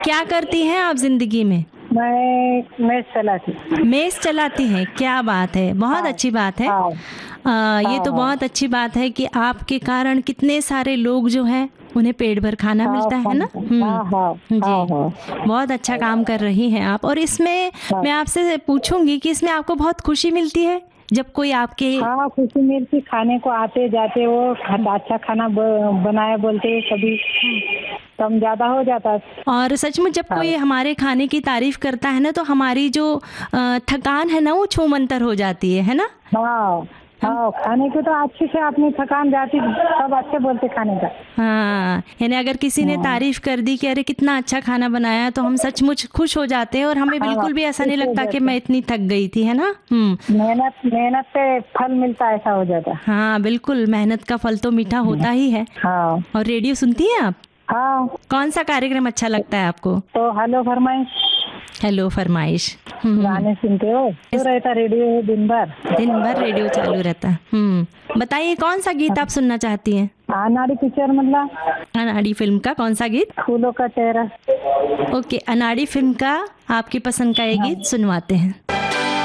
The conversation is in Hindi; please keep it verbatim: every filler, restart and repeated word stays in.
क्या करती हैं आप जिंदगी में? मैं मेस चलाती। मेस चलाती हैं, क्या बात है, बहुत हाँ अच्छी बात है। हाँ आ, ये हाँ तो हाँ बहुत अच्छी बात है कि आपके कारण कितने सारे लोग जो हैं उन्हें पेट भर खाना हाँ मिलता है फन ना। हम्म। हाँ हाँ हाँ जी, हाँ बहुत अच्छा काम कर रही हैं आप। और इसमें हाँ मैं आपसे पूछूंगी कि इसमें आपको बहुत खुशी मिलती है जब कोई आपके। हाँ, खुशी मिलती, खाने को आते जाते वो खा- अच्छा खाना ब- बनाया बोलते, कभी कम ज्यादा हो जाता। और सचमुच जब हाँ कोई हमारे खाने की तारीफ करता है ना तो हमारी जो अ, थकान है ना वो छूमंतर हो जाती है है ना। हाँ हम हाँ, खाने की तो अच्छी से अपनी थकान जाती, सब अच्छे बोलते खाने का। हाँ, यानी अगर किसी ने हाँ तारीफ कर दी कि अरे कितना अच्छा खाना बनाया तो हम सचमुच खुश हो जाते हैं और हमें हाँ, बिल्कुल भी ऐसा खुश नहीं हो लगता कि जाते। मैं इतनी थक गई थी, है ना। हम्म। मेहनत मेहनत पे फल मिलता है, ऐसा हो जाता। हाँ बिल्कुल, मेहनत का फल तो मीठा होता ही है। हाँ और रेडियो सुनती हैं आप? हाँ, कौन सा कार्यक्रम अच्छा लगता है आपको? तो हेलो फरमाइश हेलो फरमाइश। हम्म हम्म। गाने सुनते हो, क्यों इस रहता रेडियो दिन भर। दिन भर रेडियो चालू रहता है। हम्म, बताइए कौन सा गीत आप सुनना चाहती हैं? अनाड़ी पिक्चर मतलब अनाड़ी फिल्म का कौन सा गीत? फूलों का चेहरा। ओके, अनाड़ी फिल्म का आपकी पसंद का ये हाँ गीत सुनवाते हैं।